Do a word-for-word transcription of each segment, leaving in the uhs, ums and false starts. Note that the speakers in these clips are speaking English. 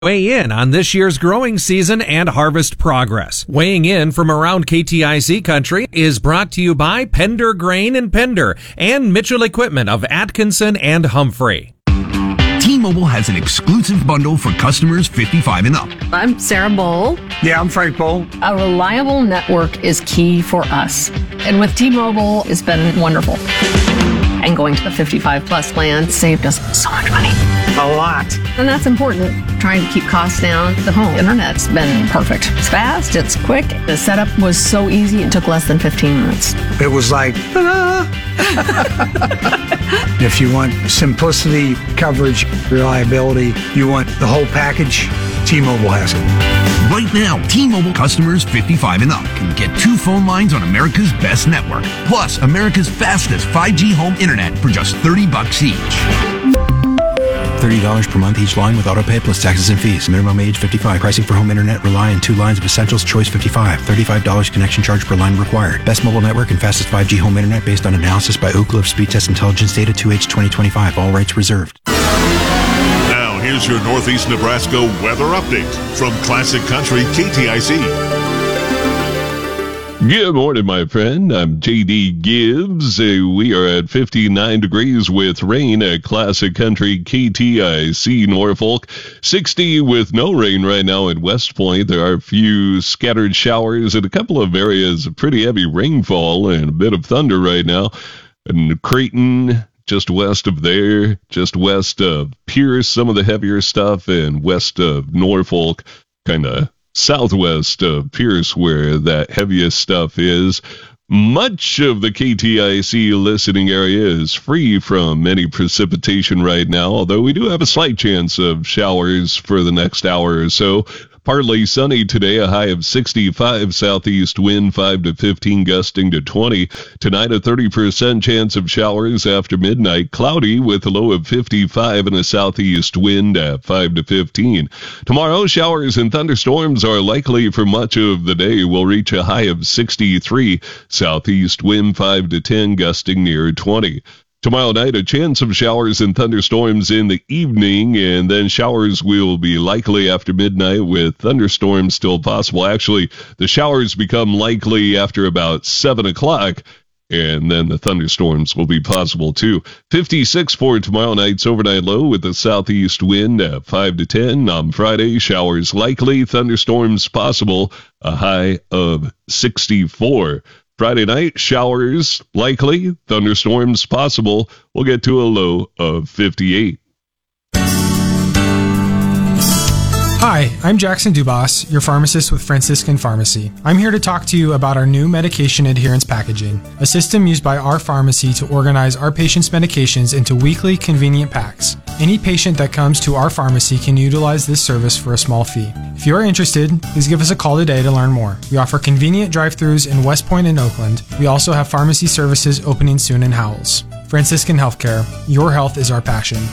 Weigh in on this year's growing season and harvest progress. Weighing in from around K T I C country is brought to you by Pender Grain and Pender and Mitchell Equipment of Atkinson and Humphrey. T-Mobile has an exclusive bundle for customers fifty-five and up. I'm Sarah Bowl. Yeah, I'm Frank Bowl. A reliable network is key for us. And with T-Mobile, it's been wonderful. And going to the fifty-five plus plan saved us so much money. A lot. And that's important. Trying to keep costs down. The home internet's been perfect. It's fast, it's quick. The setup was so easy, it took less than fifteen minutes. It was like, ta-da! If you want simplicity, coverage, reliability, you want the whole package, T-Mobile has it. Right now, T-Mobile customers fifty-five and up can get two phone lines on America's best network, plus America's fastest five G home internet for just thirty bucks each. thirty dollars per month each line with autopay plus taxes and fees. Minimum age fifty-five. Pricing for home internet rely on two lines of Essentials Choice fifty-five. thirty-five dollars connection charge per line required. Best mobile network and fastest five G home internet based on analysis by Oak Cliff Speed Test Intelligence Data two H twenty twenty-five. All rights reserved. Now here's your Northeast Nebraska weather update from Classic Country K T I C. Good morning, my friend. I'm J D Gibbs. Uh, we are at fifty-nine degrees with rain at Classic Country K T I C Norfolk. sixty with no rain right now in West Point. There are a few scattered showers in a couple of areas, pretty heavy rainfall and a bit of thunder right now. And Creighton, just west of there, just west of Pierce, some of the heavier stuff, and west of Norfolk, kind of southwest of Pierce, where that heaviest stuff is. Much of the K T I C listening area is free from any precipitation right now, although we do have a slight chance of showers for the next hour or so. Partly sunny today, a high of sixty-five, southeast wind five to fifteen, gusting to twenty. Tonight, a thirty percent chance of showers after midnight, cloudy with a low of fifty-five and a southeast wind at five to fifteen. Tomorrow, showers and thunderstorms are likely for much of the day. We'll reach a high of sixty-three, southeast wind five to ten, gusting near twenty. Tomorrow night, a chance of showers and thunderstorms in the evening, and then showers will be likely after midnight with thunderstorms still possible. Actually, the showers become likely after about seven o'clock, and then the thunderstorms will be possible too. fifty-six for tomorrow night's overnight low with a southeast wind at five to ten. On Friday, showers likely, thunderstorms possible, a high of sixty-four. Friday night, showers likely, thunderstorms possible. We'll get to a low of fifty-eight. Hi, I'm Jackson Dubas, your pharmacist with Franciscan Pharmacy. I'm here to talk to you about our new medication adherence packaging, a system used by our pharmacy to organize our patients' medications into weekly convenient packs. Any patient that comes to our pharmacy can utilize this service for a small fee. If you are interested, please give us a call today to learn more. We offer convenient drive-thrus in West Point and Oakland. We also have pharmacy services opening soon in Howells. Franciscan Healthcare, your health is our passion.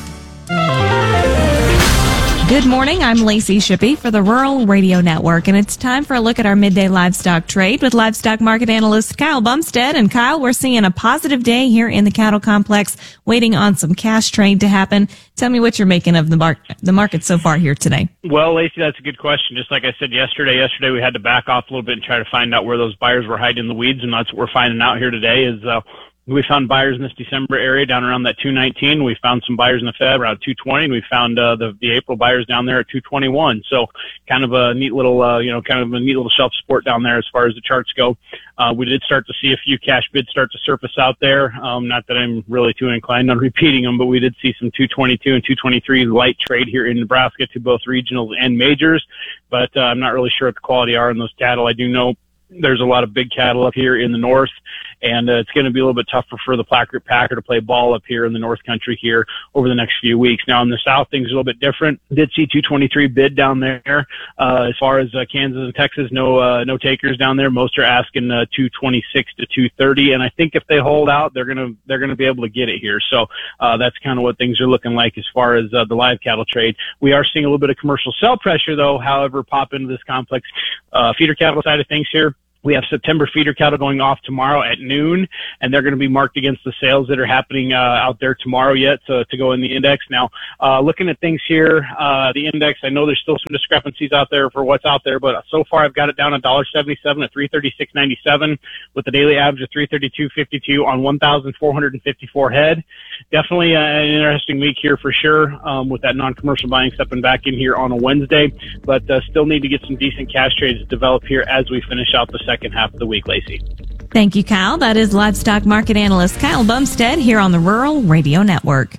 Good morning, I'm Lacey Shippey for the Rural Radio Network, and it's time for a look at our midday livestock trade with livestock market analyst Kyle Bumstead. And Kyle, we're seeing a positive day here in the cattle complex, waiting on some cash trade to happen. Tell me what you're making of the, mar- the market so far here today. Well, Lacey, that's a good question. Just like I said yesterday, yesterday we had to back off a little bit and try to find out where those buyers were hiding in the weeds, and that's what we're finding out here today is uh, we found buyers in this December area down around that two nineteen. We found some buyers in the Fed around two twenty, and we found uh, the, the April buyers down there at two twenty-one. So kind of a neat little, uh, you know, kind of a neat little shelf support down there as far as the charts go. Uh, we did start to see a few cash bids start to surface out there. Um, not that I'm really too inclined on repeating them, but we did see some two twenty-two and two twenty-three light trade here in Nebraska to both regionals and majors. But uh, I'm not really sure what the quality are in those cattle. I do know there's a lot of big cattle up here in the north, and uh, it's going to be a little bit tougher for the Platte Packer to play ball up here in the north country here over the next few weeks. Now in the south, things are a little bit different. Did see two twenty-three bid down there. Uh, as far as uh, Kansas and Texas, no uh, no takers down there. Most are asking uh, two twenty-six to two thirty, and I think if they hold out, they're gonna they're gonna be able to get it here. So uh, that's kind of what things are looking like as far as uh, the live cattle trade. We are seeing a little bit of commercial sell pressure though. However, pop into this complex uh, feeder cattle side of things here. We have September feeder cattle going off tomorrow at noon, and they're going to be marked against the sales that are happening uh, out there tomorrow yet to, to go in the index. Now, uh, looking at things here, uh, the index, I know there's still some discrepancies out there for what's out there, but so far I've got it down one dollar seventy-seven at three thirty-six ninety-seven with the daily average of three thirty-two fifty-two on one thousand four hundred fifty-four head. Definitely uh, an interesting week here for sure, um, with that non-commercial buying stepping back in here on a Wednesday, but uh, still need to get some decent cash trades develop here as we finish out the second half of the week, Lacey. Thank you, Kyle. That is livestock market analyst Kyle Bumstead here on the Rural Radio Network.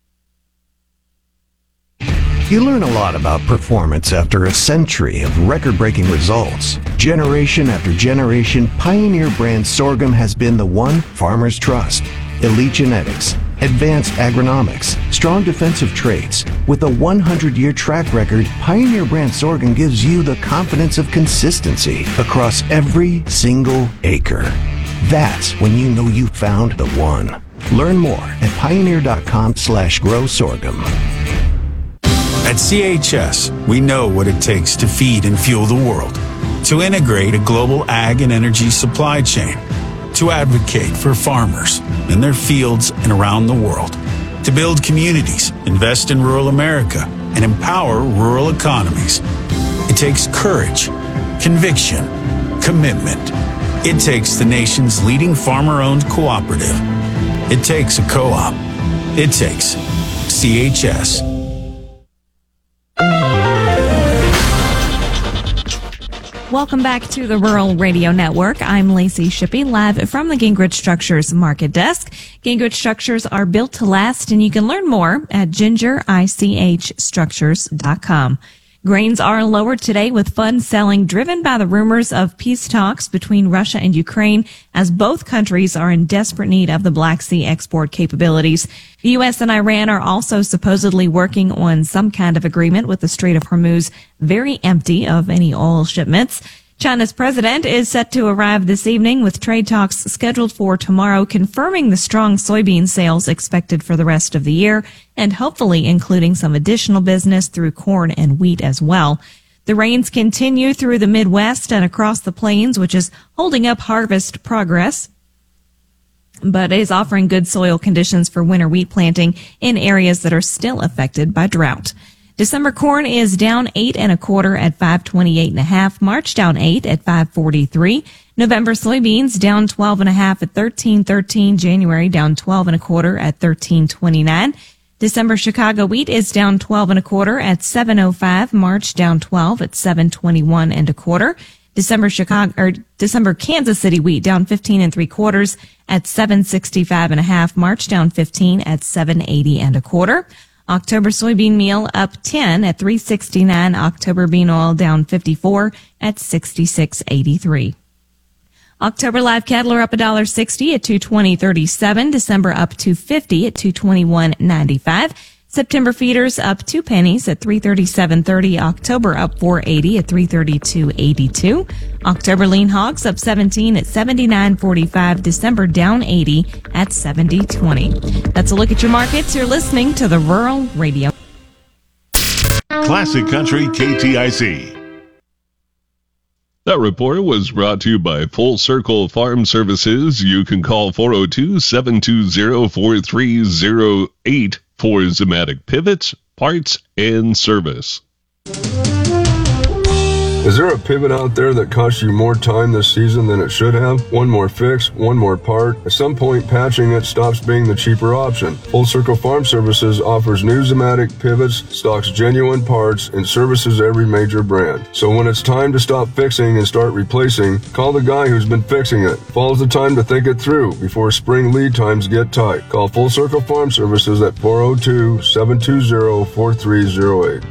You learn a lot about performance after a century of record-breaking results. Generation after generation, Pioneer brand sorghum has been the one farmers trust. Elite genetics, advanced agronomics, strong defensive traits. With a one hundred year track record, Pioneer brand sorghum gives you the confidence of consistency across every single acre. That's when you know you found the one. Learn more at pioneer.com slash grow sorghum. At C H S, we know what it takes to feed and fuel the world, to integrate a global ag and energy supply chain, to advocate for farmers in their fields and around the world, to build communities, invest in rural America, and empower rural economies. It takes courage, conviction, commitment. It takes the nation's leading farmer-owned cooperative. It takes a co-op. It takes C H S. Welcome back to the Rural Radio Network. I'm Lacey Shippey, live from the Gingrich Structures Market Desk. Gingrich Structures are built to last, and you can learn more at ginger ich structures dot com. Grains are lower today with funds selling driven by the rumors of peace talks between Russia and Ukraine, as both countries are in desperate need of the Black Sea export capabilities. The U S and Iran are also supposedly working on some kind of agreement with the Strait of Hormuz very empty of any oil shipments. China's president is set to arrive this evening with trade talks scheduled for tomorrow, confirming the strong soybean sales expected for the rest of the year and hopefully including some additional business through corn and wheat as well. The rains continue through the Midwest and across the plains, which is holding up harvest progress, but is offering good soil conditions for winter wheat planting in areas that are still affected by drought. December corn is down eight and a quarter at five twenty-eight and a half. March down eight at five forty-three. November soybeans down twelve and a half at thirteen thirteen. January down twelve and a quarter at thirteen twenty-nine. December Chicago wheat is down twelve and a quarter at seven oh five. March down twelve at seven twenty-one and a quarter. December Chicago or December Kansas City wheat down fifteen and three quarters at seven sixty-five and a half. March down fifteen at seven eighty and a quarter. October soybean meal up ten at three sixty-nine. October bean oil down fifty-four at sixty-six eighty-three. October live cattle are up one dollar sixty at two twenty thirty-seven. December up two fifty at two twenty-one ninety-five. September feeders up two pennies at three thirty-seven thirty. October up four eighty at three thirty-two eighty-two. October lean hogs up seventeen at seventy-nine forty-five. December down eighty at seventy twenty. That's a look at your markets. You're listening to the Rural Radio. Classic Country K T I C. That report was brought to you by Full Circle Farm Services. You can call four oh two, seven two zero, four three zero eight for Zematic pivots, parts, and service. Is there a pivot out there that costs you more time this season than it should have? One more fix, one more part. At some point, patching it stops being the cheaper option. Full Circle Farm Services offers new Zematic pivots, stocks genuine parts, and services every major brand. So when it's time to stop fixing and start replacing, call the guy who's been fixing it. Fall's the time to think it through before spring lead times get tight. Call Full Circle Farm Services at four oh two, seven two zero, four three zero eight.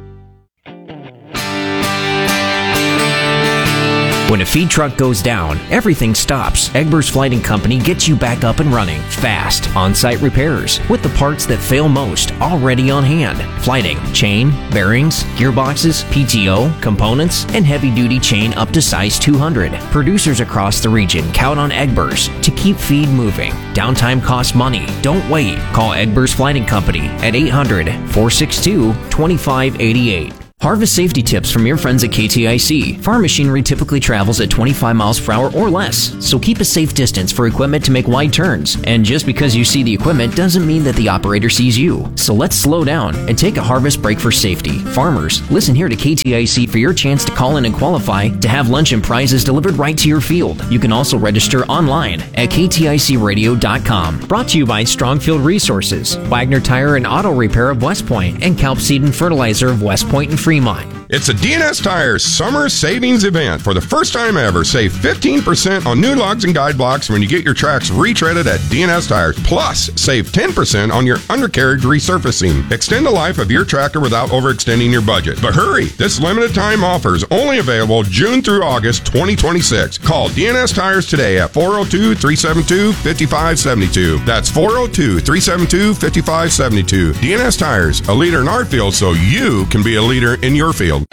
When a feed truck goes down, everything stops. Egbers Flighting Company gets you back up and running fast. On-site repairs with the parts that fail most already on hand. Flighting, chain, bearings, gearboxes, P T O, components, and heavy-duty chain up to size two hundred. Producers across the region count on Egbers to keep feed moving. Downtime costs money. Don't wait. Call Egbers Flighting Company at eight hundred, four six two, two five eight eight. Harvest safety tips from your friends at K T I C. Farm machinery typically travels at twenty-five miles per hour or less, so keep a safe distance for equipment to make wide turns. And just because you see the equipment doesn't mean that the operator sees you. So let's slow down and take a harvest break for safety. Farmers, listen here to K T I C for your chance to call in and qualify to have lunch and prizes delivered right to your field. You can also register online at K T I C radio dot com. Brought to you by Strongfield Resources, Wagner Tire and Auto Repair of West Point, and Kelp Seed and Fertilizer of West Point and Fremont. It's a D N S Tires Summer Savings Event. For the first time ever, save fifteen percent on new lugs and guide blocks when you get your tracks retreaded at D N S Tires. Plus, save ten percent on your undercarriage resurfacing. Extend the life of your tractor without overextending your budget. But hurry! This limited time offer is only available June through August twenty twenty-six. Call D N S Tires today at four oh two, three seven two, five five seven two. That's four oh two, three seven two, five five seven two. D N S Tires, a leader in our field so you can be a leader in your field.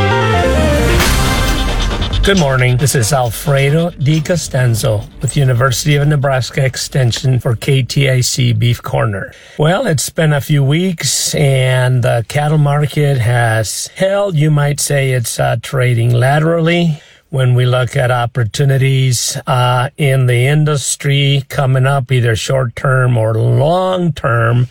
Good morning. This is Alfredo Di Costanzo with University of Nebraska Extension for K T I C Beef Corner. Well, it's been a few weeks and the cattle market has held, you might say it's uh, trading laterally. When we look at opportunities uh, in the industry coming up, either short-term or long-term,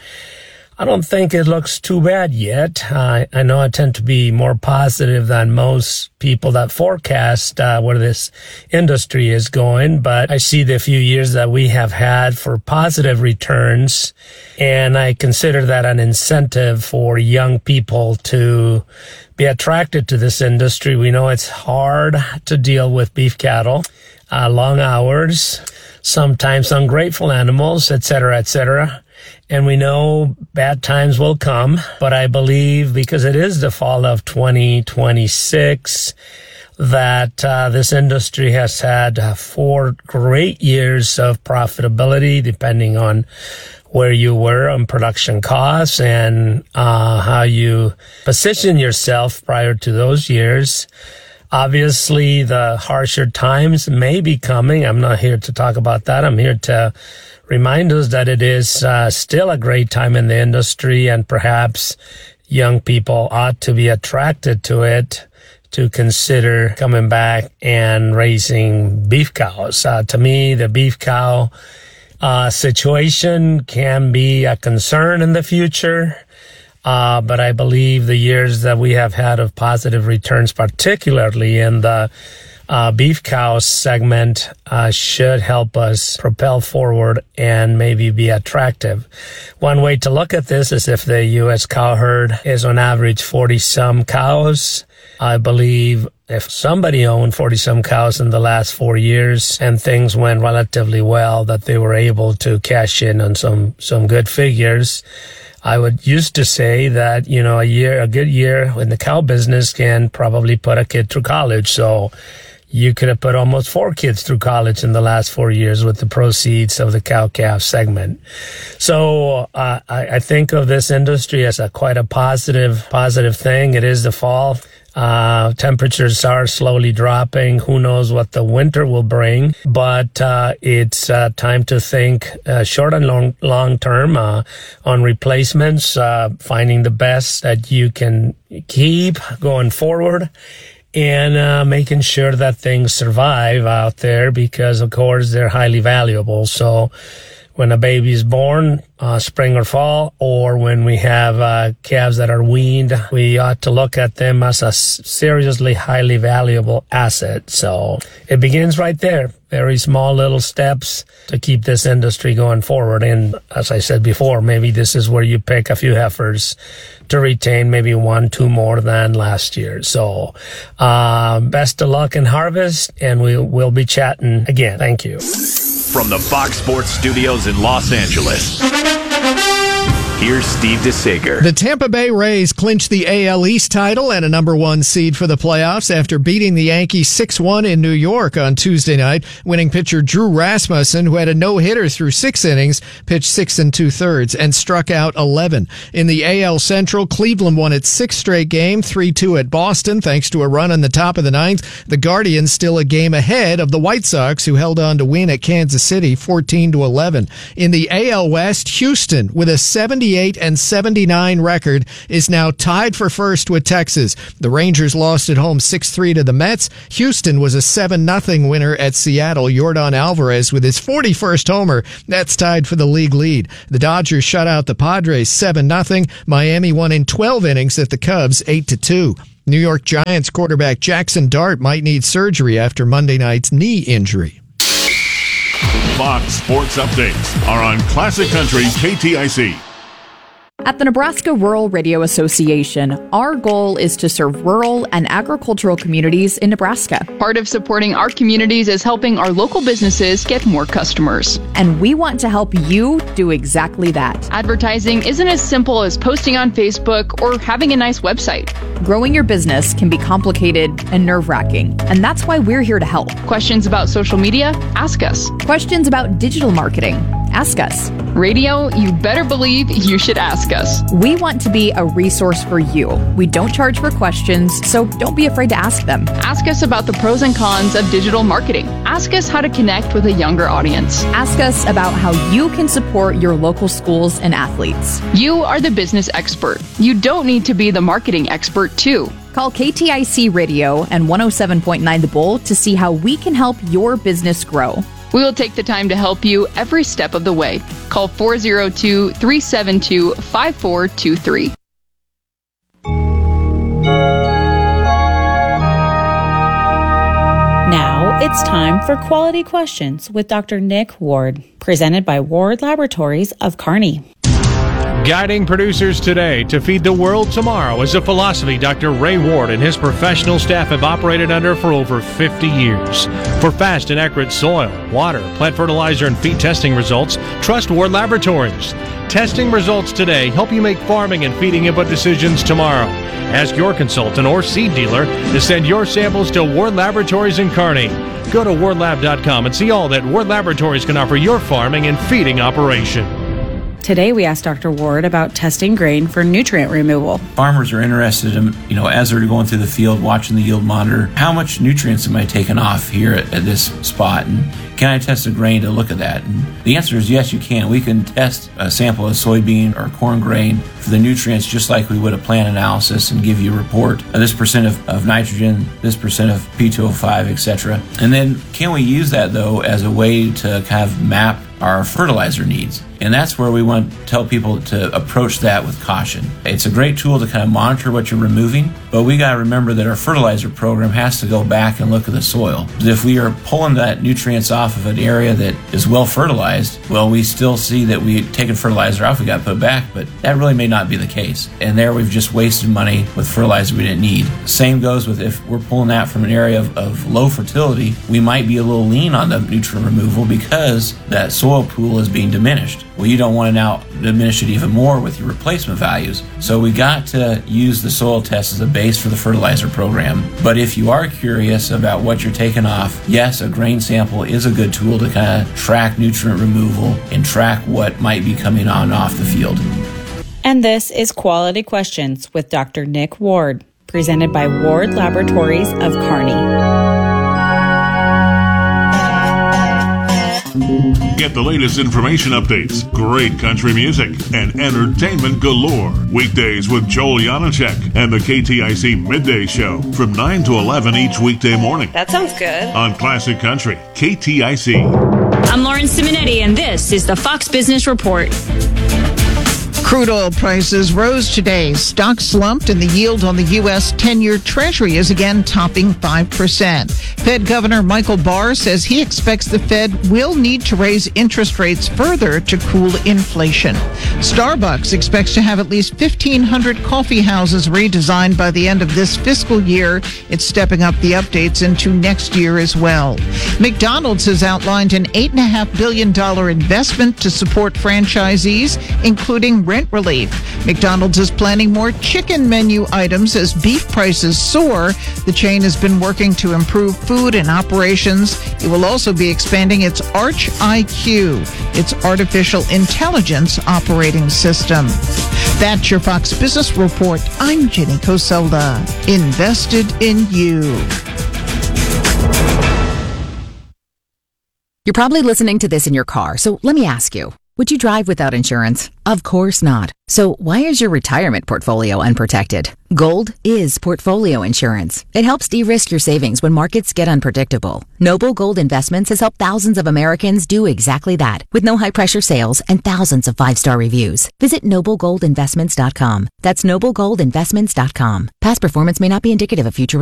I don't think it looks too bad yet. Uh, I know I tend to be more positive than most people that forecast uh, where this industry is going, but I see the few years that we have had for positive returns, and I consider that an incentive for young people to be attracted to this industry. We know it's hard to deal with beef cattle, uh, long hours, sometimes ungrateful animals, et cetera, et cetera. And we know bad times will come, but I believe because it is the fall of twenty twenty-six that uh, this industry has had uh, four great years of profitability, depending on where you were on production costs and uh, how you position yourself prior to those years. Obviously, the harsher times may be coming. I'm not here to talk about that. I'm here to remind us that it is uh, still a great time in the industry, and perhaps young people ought to be attracted to it to consider coming back and raising beef cows. Uh, to me, the beef cow uh, situation can be a concern in the future. Uh, but I believe the years that we have had of positive returns, particularly in the uh, beef cow segment, uh, should help us propel forward and maybe be attractive. One way to look at this is if the U S cow herd is on average forty-some cows. I believe if somebody owned forty-some cows in the last four years and things went relatively well, that they were able to cash in on some, some good figures. I would used to say that, you know, a year, a good year in the cow business can probably put a kid through college. So you could have put almost four kids through college in the last four years with the proceeds of the cow-calf segment. So uh, I, I think of this industry as a quite a positive, positive thing. It is the fall. Uh, temperatures are slowly dropping. Who knows what the winter will bring, but, uh, it's, uh, time to think, uh, short and long, long term, uh, on replacements, uh, finding the best that you can keep going forward and, uh, making sure that things survive out there because of course they're highly valuable. So, when a baby is born, uh, spring or fall, or when we have uh, calves that are weaned, we ought to look at them as a seriously highly valuable asset. So it begins right there. Very small little steps to keep this industry going forward. And as I said before, maybe this is where you pick a few heifers to retain, maybe one, two more than last year. So uh, best of luck in harvest, and we will be chatting again. Thank you. From the Fox Sports Studios in Los Angeles, here's Steve DeSager. The Tampa Bay Rays clinched the A L East title and a number one seed for the playoffs after beating the Yankees six one in New York on Tuesday night. Winning pitcher Drew Rasmussen, who had a no-hitter through six innings, pitched six and two-thirds and struck out eleven. In the A L Central, Cleveland won its sixth straight game, three two at Boston, thanks to a run in the top of the ninth. The Guardians still a game ahead of the White Sox, who held on to win at Kansas City fourteen to eleven. In the A L West, Houston, with a seventy seventy-eight and seventy-nine record is now tied for first with Texas. The Rangers lost at home six three to the Mets. Houston was a seven nothing winner at Seattle. Yordan Alvarez with his forty-first homer. That's tied for the league lead. The Dodgers shut out the Padres seven nothing. Miami won in twelve innings at the Cubs eight to two. New York Giants quarterback Jackson Dart might need surgery after Monday night's knee injury. Fox Sports Updates are on Classic Country K T I C. At the Nebraska Rural Radio Association, our goal is to serve rural and agricultural communities in Nebraska. Part of supporting our communities is helping our local businesses get more customers. And we want to help you do exactly that. Advertising isn't as simple as posting on Facebook or having a nice website. Growing your business can be complicated and nerve-wracking, and that's why we're here to help. Questions about social media? Ask us. Questions about digital marketing? Ask us. Radio, you better believe you should ask us. We want to be a resource for you. We don't charge for questions, so don't be afraid to ask them. Ask us about the pros and cons of digital marketing. Ask us how to connect with a younger audience. Ask us about how you can support your local schools and athletes. You are the business expert. You don't need to be the marketing expert, too. Call K T I C Radio and one oh seven point nine The Bull to see how we can help your business grow. We will take the time to help you every step of the way. Call four oh two, three seven two, five four two three. Now it's time for Quality Questions with Doctor Nick Ward, presented by Ward Laboratories of Kearney. Guiding producers today to feed the world tomorrow is a philosophy Doctor Ray Ward and his professional staff have operated under for over fifty years. For fast and accurate soil, water, plant fertilizer, and feed testing results, trust Ward Laboratories. Testing results today help you make farming and feeding input decisions tomorrow. Ask your consultant or seed dealer to send your samples to Ward Laboratories in Kearney. Go to ward lab dot com and see all that Ward Laboratories can offer your farming and feeding operation. Today we asked Doctor Ward about testing grain for nutrient removal. Farmers are interested in, you know, as they're going through the field, watching the yield monitor, how much nutrients am I taking off here at, at this spot? And can I test a grain to look at that? And the answer is yes, you can. We can test a sample of soybean or corn grain for the nutrients just like we would a plant analysis and give you a report of this percent of, of nitrogen, this percent of P two O five, et cetera. And then can we use that, though, as a way to kind of map our fertilizer needs? And that's where we want to tell people to approach that with caution. It's a great tool to kind of monitor what you're removing, but we got to remember that our fertilizer program has to go back and look at the soil. If we are pulling that nutrients off of an area that is well fertilized, well, we still see that we taken fertilizer off, we got to put back, but that really may not be the case. And there we've just wasted money with fertilizer we didn't need. Same goes with if we're pulling that from an area of, of low fertility, we might be a little lean on the nutrient removal because that soil pool is being diminished. Well, you don't want to now diminish it even more with your replacement values. So we got to use the soil test as a base for the fertilizer program. But if you are curious about what you're taking off, yes, a grain sample is a good tool to kind of track nutrient removal and track what might be coming on off the field. And this is Quality Questions with Doctor Nick Ward, presented by Ward Laboratories of Kearney. Get the latest information updates, great country music, and entertainment galore. Weekdays with Joel Janacek and the K T I C Midday Show from nine to eleven each weekday morning. That sounds good. On Classic Country, K T I C. I'm Lauren Simonetti, and this is the Fox Business Report. Crude oil prices rose today. Stocks slumped and the yield on the U S ten-year Treasury is again topping five percent. Fed Governor Michael Barr says he expects the Fed will need to raise interest rates further to cool inflation. Starbucks expects to have at least fifteen hundred coffee houses redesigned by the end of this fiscal year. It's stepping up the updates into next year as well. McDonald's has outlined an eight point five billion dollars investment to support franchisees, including rent relief. McDonald's is planning more chicken menu items as beef prices soar. The chain has been working to improve food and operations. It will also be expanding its Arch I Q, its artificial intelligence operating system. That's your Fox Business Report. I'm Jenny Coselda. Invested in you. You're probably listening to this in your car, so let me ask you. Would you drive without insurance? Of course not. So why is your retirement portfolio unprotected? Gold is portfolio insurance. It helps de-risk your savings when markets get unpredictable. Noble Gold Investments has helped thousands of Americans do exactly that, with no high-pressure sales and thousands of five-star reviews. Visit noble gold investments dot com. That's noble gold investments dot com. Past performance may not be indicative of future